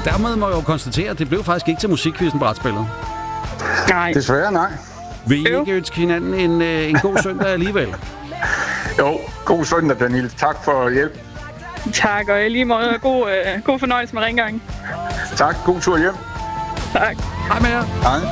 dermed må jeg jo konstatere, at det blev faktisk ikke til musikquizzen, brætspillet. Nej. Desværre nej. Vil I ikke ønske hinanden en god søndag alligevel? Jo, god søndag, Daniel. Tak for hjælp. Tak, og i lige måde god fornøjelse med rengøringen. Tak, god tur hjem. Tak. Hej med jer. Hej.